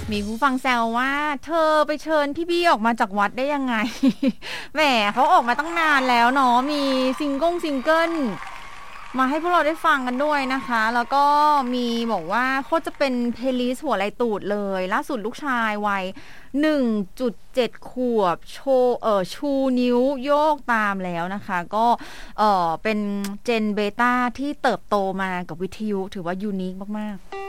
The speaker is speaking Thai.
มีผู้ฟังแซวว่าเธอไปเชิญพี่บี้ออกมาจากวัดได้ยังไง แหมเขาออกมาตั้งนานแล้วเนาะมีซิงเกิลมาให้พวกเราได้ฟังกันด้วยนะคะแล้วก็มีบอกว่าโคตรจะเป็นเพลย์ลิสต์หัวไหล่ตูดเลยล่าสุดลูกชายวัย 1.7 ขวบโชว์ชูนิ้วโยกตามแล้วนะคะก็เป็นเจนเบต้าที่เติบโตมากับวิทยุถือว่ายูนิคมากๆ